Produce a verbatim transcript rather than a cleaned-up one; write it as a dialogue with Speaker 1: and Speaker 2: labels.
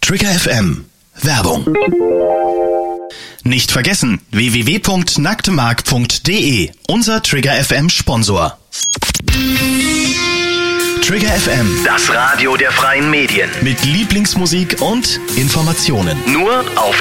Speaker 1: Trigger F M. Werbung. Nicht vergessen, w w w punkt nacktemark punkt de, unser Trigger F M Sponsor. Trigger F M,
Speaker 2: das Radio der freien Medien.
Speaker 1: mit Lieblingsmusik und Informationen.
Speaker 2: Nur auf